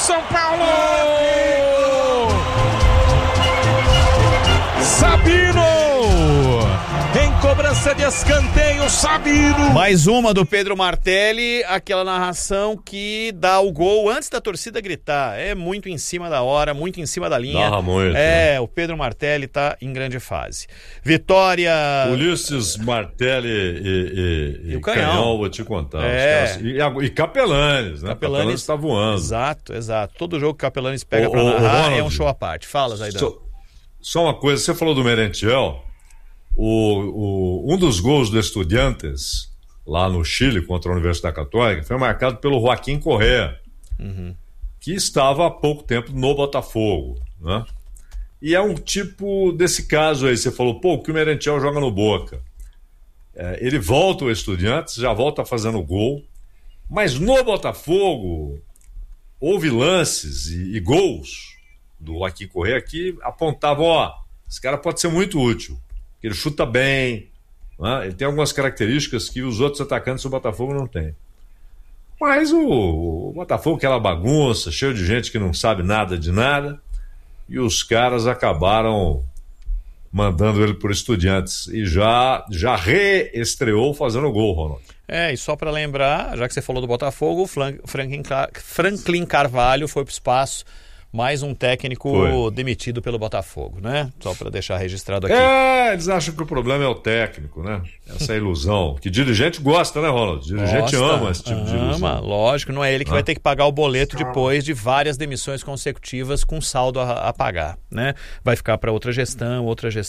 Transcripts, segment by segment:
São Paulo! Sabino! Em cobrança de escanteio, Sabino! Mais uma do Pedro Martelli, aquela narração que dá o gol antes da torcida gritar. É muito em cima da hora, muito em cima da linha. Narra muito. O Pedro Martelli tá em grande fase. Vitória... Ulisses Martelli e o Canhão, vou te contar. Caras, e Capelanes, né? Capelanes tá voando. Exato. Todo jogo que Capelanes pega pra narrar Ronald, é um show à parte. Fala, Zaidan. Só uma coisa, você falou do Merentiel. Um dos gols do Estudiantes lá no Chile contra a Universidade Católica foi marcado pelo Joaquim Correa, que estava há pouco tempo no Botafogo, né? E é um tipo desse caso aí, você falou, que o Merentiel joga no Boca. Ele volta ao Estudiantes, já volta fazendo gol, mas no Botafogo houve lances e gols do Joaquim Correa que apontavam, esse cara pode ser muito útil. Ele chuta bem, né? Ele tem algumas características que os outros atacantes do Botafogo não têm. Mas o Botafogo, aquela bagunça, cheio de gente que não sabe nada de nada, e os caras acabaram mandando ele por Estudiantes. E já reestreou fazendo gol, Ronaldo. E só para lembrar, já que você falou do Botafogo, Franklin Carvalho foi pro espaço. Mais um técnico demitido pelo Botafogo, né? Só para deixar registrado aqui. Eles acham que o problema é o técnico, né? Essa ilusão. Que dirigente gosta, né, Ronald? Dirigente ama esse tipo de ilusão. Lógico, não é ele que vai ter que pagar o boleto depois de várias demissões consecutivas com saldo a pagar, né? Vai ficar para outra gestão.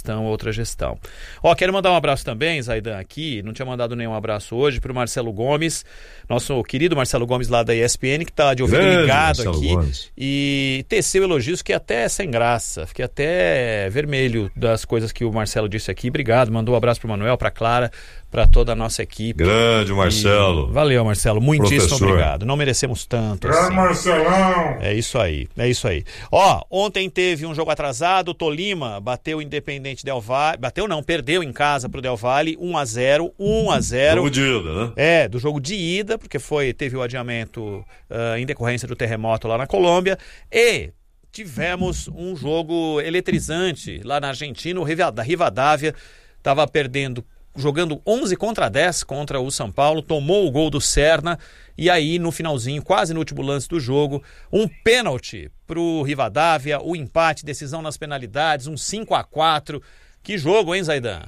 Quero mandar um abraço também, Zaidan, aqui. Não tinha mandado nenhum abraço hoje para o Marcelo Gomes, nosso querido Marcelo Gomes lá da ESPN, que está de ouvido ligado Marcelo aqui. Gomes. E teceu elogios que até é sem graça. Fiquei até vermelho das coisas que o Marcelo disse aqui. Obrigado, mandou um abraço pro Manuel, pra Clara, pra toda a nossa equipe. Grande Marcelo. Valeu, Marcelo, muitíssimo Professor. Obrigado. Não merecemos tanto Grande assim. Marcelão! É isso aí. Ontem teve um jogo atrasado, o Tolima bateu o Independente Del Valle, perdeu em casa pro Del Valle, 1-0. Jogo de ida, né? Do jogo de ida, porque teve o adiamento em decorrência do terremoto lá na Colômbia, e tivemos um jogo eletrizante lá na Argentina. O Rivadavia estava jogando 11 contra 10 contra o São Paulo, tomou o gol do Serna, e aí no finalzinho, quase no último lance do jogo, um pênalti pro Rivadavia, o empate, decisão nas penalidades, um 5-4. Que jogo, hein, Zaidan?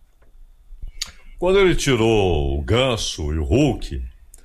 Quando ele tirou o Ganso e o Hulk,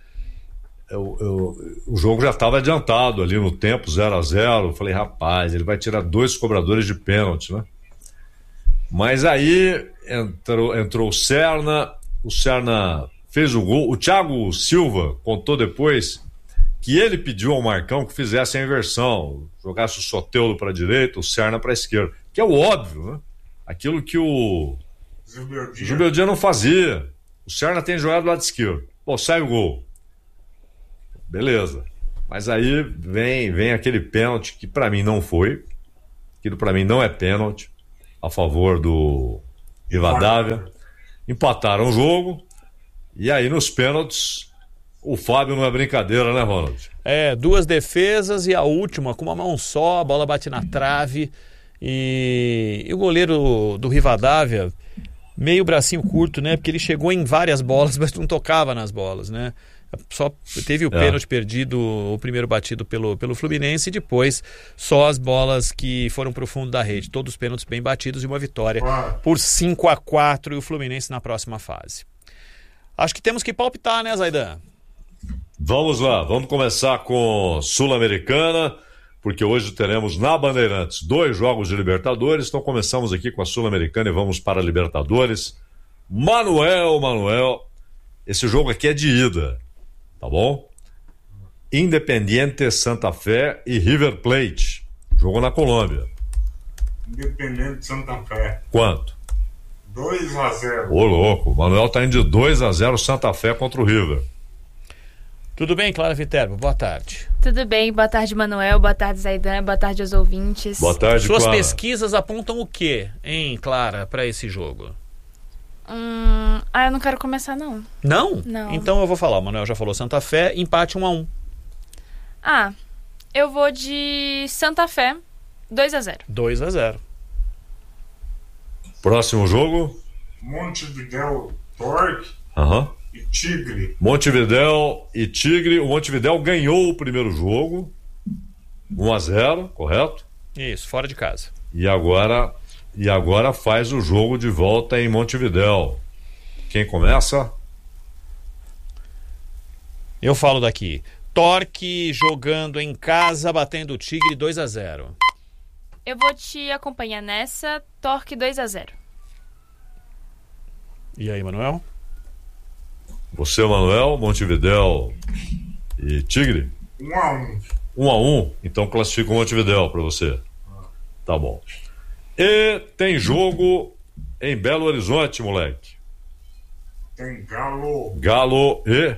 o jogo já estava adiantado ali no tempo, 0-0. Eu falei, rapaz, ele vai tirar 2 cobradores de pênalti, né? Mas aí entrou o Serna fez o gol. O Thiago Silva contou depois que ele pediu ao Marcão que fizesse a inversão, jogasse o Soteldo para a direita, o Serna para a esquerda, que é o óbvio, né? Aquilo que o Zubeldia não fazia. O Serna tem jogado do lado esquerdo. Sai o gol. Beleza. Mas aí vem aquele pênalti que para mim não foi. Aquilo para mim não é pênalti a favor do Rivadavia. Empataram o jogo. E aí nos pênaltis o Fábio não é brincadeira, né, Ronald? 2 defesas e a última com uma mão só, a bola bate na trave e o goleiro do Rivadavia meio bracinho curto, né? Porque ele chegou em várias bolas, mas não tocava nas bolas, né? Só teve o pênalti perdido, o primeiro batido pelo Fluminense, e depois só as bolas que foram para o fundo da rede. Todos os pênaltis bem batidos e uma vitória por 5-4 e o Fluminense na próxima fase. Acho que temos que palpitar, né, Zaidan? Vamos lá, vamos começar com Sul-Americana, porque hoje teremos na Bandeirantes 2 jogos de Libertadores. Então começamos aqui com a Sul-Americana e vamos para a Libertadores. Manuel, esse jogo aqui é de ida. Tá bom? Independiente Santa Fé e River Plate. Jogo na Colômbia. Independente Santa Fé. Quanto? 2-0. Ô, louco. O Manuel tá indo de 2-0 Santa Fé contra o River. Tudo bem, Clara Viterbo? Boa tarde. Tudo bem, boa tarde, Manuel, boa tarde, Zaidan, boa tarde aos ouvintes. Boa tarde, Suas Clara. pesquisas apontam o quê, hein, Clara, para esse jogo? Eu não quero começar, não. Não? Não. Então eu vou falar. O Manuel já falou Santa Fé, empate 1-1. Eu vou de Santa Fé, 2-0. 2-0. Próximo jogo. Montevidéu, Torque Aham. e Tigre. Montevidéu e Tigre. O Montevidéu ganhou o primeiro jogo. 1-0, correto? Isso, fora de casa. E agora faz o jogo de volta em Montevidéu. Quem começa? Eu falo daqui. Torque jogando em casa, batendo o Tigre 2-0. Eu vou te acompanhar nessa, Torque 2-0. E aí, Manuel? Você, Manuel, Montevidéu e Tigre? 1-1. 1-1, então classifica o Montevidéu para você. Tá bom. E tem jogo em Belo Horizonte, moleque. Tem Galo, Galo e...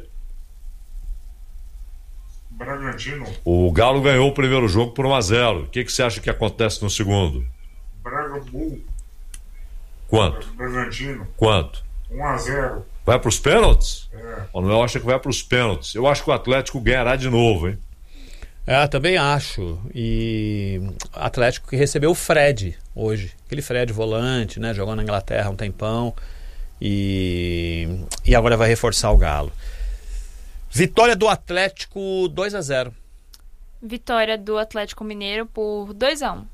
Bragantino. O Galo ganhou o primeiro jogo por 1-0. O que você acha que acontece no segundo? Braga Bull, Quanto? Bragantino. Quanto? 1-0. Vai para os pênaltis? É. O Manuel acha que vai para os pênaltis. Eu acho que o Atlético ganhará de novo, hein? Também acho. E Atlético que recebeu o Fred hoje. Aquele Fred volante, né? Jogou na Inglaterra há um tempão. E agora vai reforçar o Galo. Vitória do Atlético 2-0. Vitória do Atlético Mineiro por 2-1.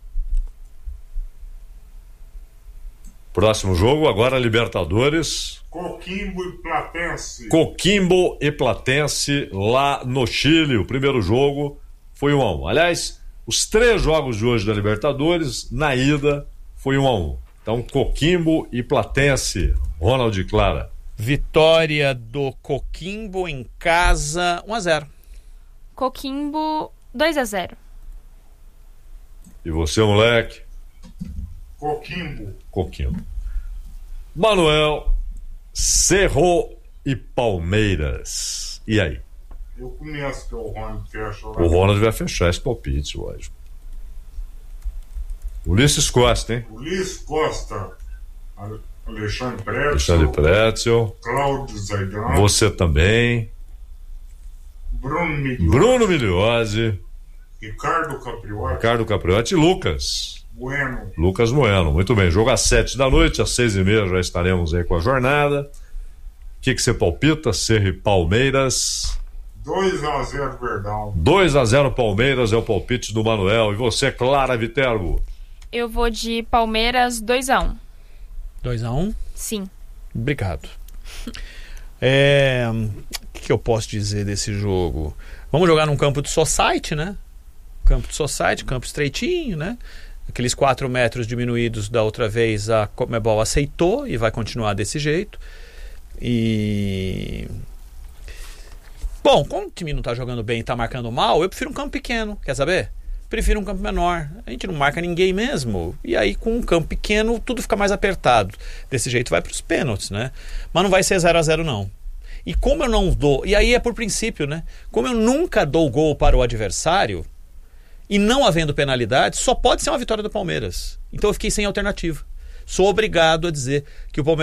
Próximo jogo, agora Libertadores. Coquimbo e Platense. Coquimbo e Platense lá no Chile. O primeiro jogo foi 1-1. Aliás, os 3 jogos de hoje da Libertadores, na ida, foi 1-1. Então, Coquimbo e Platense. Ronald e Clara. Vitória do Coquimbo em casa 1-0. Coquimbo 2-0. E você, moleque? Coquimbo. Coquimbo. Manuel, Cerro e Palmeiras. E aí? Eu conheço que o Ronald fecha lá. O Ronald vai fechar esse palpite, lógico. Ulisses Costa, hein? Ulisses Costa. Alexandre Pretzel. Alexandre Pretzel. Cláudio Zaidan. Você também. Bruno Migliotti. Bruno Migliozzi. Ricardo Capriotti. Ricardo Capriotti e Lucas. Bueno. Lucas Bueno. Muito bem. Jogo às 7 da noite, às 6h30 já estaremos aí com a jornada. O que você palpita? Cerro e Palmeiras. 2-0 Verdão. 2-0 Palmeiras é o palpite do Manuel. E você, Clara Viterbo? Eu vou de Palmeiras 2-1. 2-1. Sim. Obrigado. O que eu posso dizer desse jogo? Vamos jogar num campo de society, né? Campo de society, campo estreitinho, né? Aqueles 4 metros diminuídos da outra vez a Conmebol aceitou e vai continuar desse jeito. E... Bom, como o time não está jogando bem e está marcando mal, eu prefiro um campo pequeno, quer saber? Prefiro um campo menor. A gente não marca ninguém mesmo. E aí, com um campo pequeno, tudo fica mais apertado. Desse jeito vai para os pênaltis, né? Mas não vai ser 0-0, não. E como eu não dou... E aí é por princípio, né? Como eu nunca dou gol para o adversário, e não havendo penalidade, só pode ser uma vitória do Palmeiras. Então eu fiquei sem alternativa. Sou obrigado a dizer que o Palmeiras